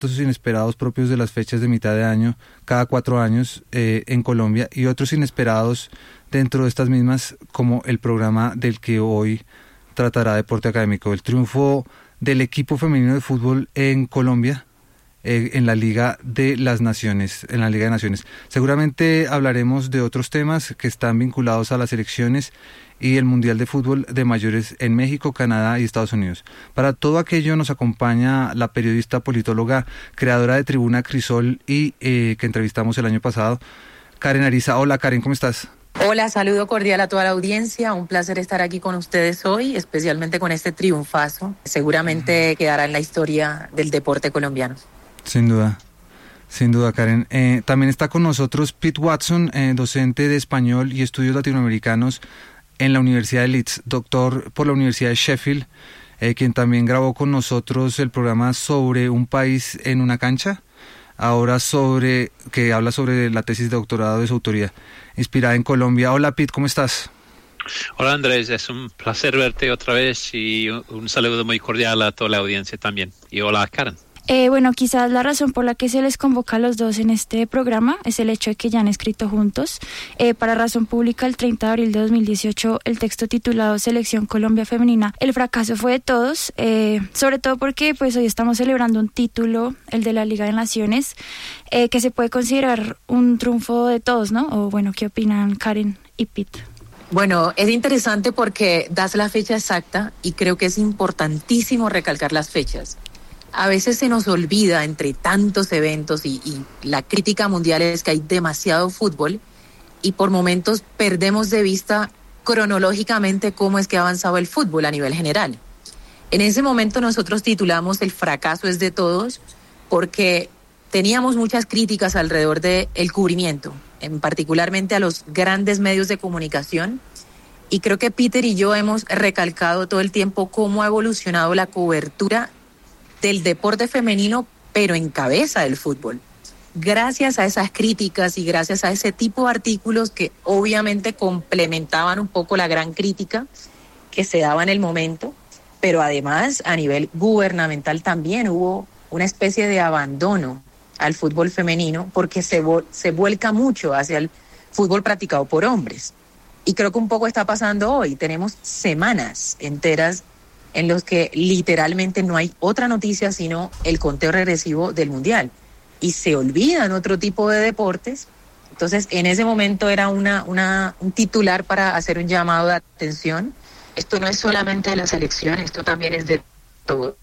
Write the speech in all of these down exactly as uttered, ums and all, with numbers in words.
inesperados propios de las fechas de mitad de año, cada cuatro años eh, en Colombia, y otros inesperados dentro de estas mismas, como el programa del que hoy tratará Deporte Académico, el triunfo del equipo femenino de fútbol en Colombia, eh, en la Liga de las Naciones, en la Liga de Naciones. Seguramente hablaremos de otros temas que están vinculados a las elecciones y el Mundial de Fútbol de Mayores en México, Canadá y Estados Unidos. Para todo aquello nos acompaña la periodista, politóloga, creadora de Tribuna Crisol y eh, que entrevistamos el año pasado, Karen Ariza. Hola Karen, ¿cómo estás? Hola, saludo cordial a toda la audiencia, un placer estar aquí con ustedes hoy, especialmente con este triunfazo, seguramente quedará en la historia del deporte colombiano. Sin duda. Sin duda, Karen. Eh, también está con nosotros Pete Watson, eh, docente de español y estudios latinoamericanos en la Universidad de Leeds, doctor por la Universidad de Sheffield, eh, quien también grabó con nosotros el programa sobre un país en una cancha, ahora sobre que habla sobre la tesis de doctorado de su autoría, inspirada en Colombia. Hola Pete, ¿cómo estás? Hola Andrés, es un placer verte otra vez y un, un saludo muy cordial a toda la audiencia también. Y hola Karen. Eh, bueno, quizás la razón por la que se les convoca a los dos en este programa es el hecho de que ya han escrito juntos. Eh, para Razón Pública, el treinta de abril de dos mil dieciocho, el texto titulado Selección Colombia Femenina, el fracaso fue de todos, eh, sobre todo porque pues hoy estamos celebrando un título, el de la Liga de Naciones, eh, que se puede considerar un triunfo de todos, ¿no? O bueno, ¿qué opinan Karen y Pete? Bueno, es interesante porque das la fecha exacta y creo que es importantísimo recalcar las fechas. A veces se nos olvida entre tantos eventos y, y la crítica mundial es que hay demasiado fútbol y por momentos perdemos de vista cronológicamente cómo es que ha avanzado el fútbol a nivel general. En ese momento nosotros titulamos El fracaso es de todos porque teníamos muchas críticas alrededor del cubrimiento, en particularmente a los grandes medios de comunicación, y creo que Peter y yo hemos recalcado todo el tiempo cómo ha evolucionado la cobertura del deporte femenino, pero en cabeza del fútbol. Gracias a esas críticas y gracias a ese tipo de artículos que obviamente complementaban un poco la gran crítica que se daba en el momento, pero además a nivel gubernamental también hubo una especie de abandono al fútbol femenino porque se, se vuelca mucho hacia el fútbol practicado por hombres. Y creo que un poco está pasando hoy. Tenemos semanas enteras en los que literalmente no hay otra noticia sino el conteo regresivo del Mundial. Y se olvidan otro tipo de deportes. Entonces, en ese momento era una, una, un titular para hacer un llamado de atención. Esto no es solamente de la selección, esto también es de todos.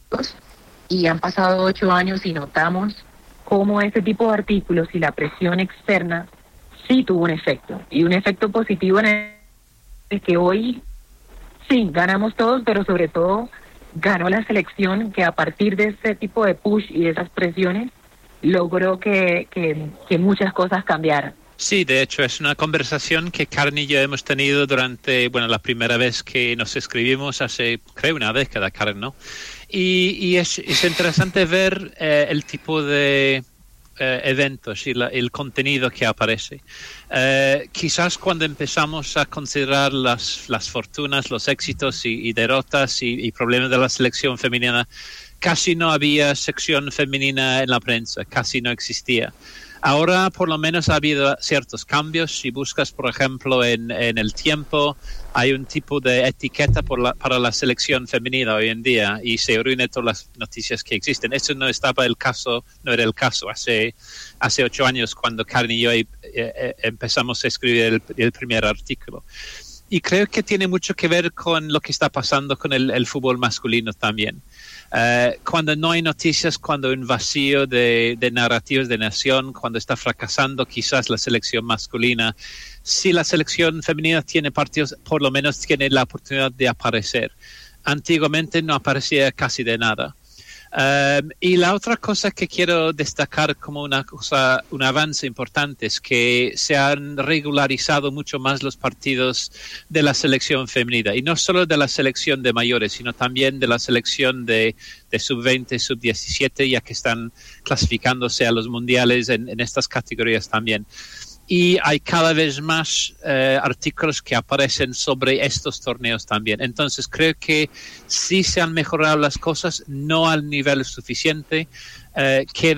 Y han pasado ocho años y notamos cómo este tipo de artículos y la presión externa sí tuvo un efecto. Y un efecto positivo en el que hoy sí, ganamos todos, pero sobre todo ganó la selección que a partir de ese tipo de push y de esas presiones logró que, que, que muchas cosas cambiaran. Sí, de hecho es una conversación que Karen y yo hemos tenido durante, bueno, la primera vez que nos escribimos hace, creo, una década, Karen, ¿no? Y, y es, es interesante ver eh, el tipo de eh, eventos y la, el contenido que aparece. Eh, quizás cuando empezamos a considerar las, las fortunas, los éxitos y, y derrotas y, y problemas de la selección femenina, casi no había sección femenina en la prensa, casi no existía. Ahora por lo menos ha habido ciertos cambios. Si buscas, por ejemplo, en, en El Tiempo, hay un tipo de etiqueta por la, para la selección femenina hoy en día y se reúne todas las noticias que existen. Eso no estaba el caso, no era el caso hace, hace ocho años cuando Karen y yo eh, eh, empezamos a escribir el, el primer artículo. Y creo que tiene mucho que ver con lo que está pasando con el, el fútbol masculino también. Uh, cuando no hay noticias, cuando hay un vacío de, de narrativas de nación, cuando está fracasando quizás la selección masculina, si la selección femenina tiene partidos, por lo menos tiene la oportunidad de aparecer. Antiguamente no aparecía casi de nada. Um, y la otra cosa que quiero destacar como una cosa, un avance importante es que se han regularizado mucho más los partidos de la selección femenina y no solo de la selección de mayores, sino también de la selección de, de sub veinte, sub diecisiete, ya que están clasificándose a los mundiales en, en estas categorías también. Y hay cada vez más eh, artículos que aparecen sobre estos torneos también. Entonces creo que sí se han mejorado las cosas, no al nivel suficiente. eh, queda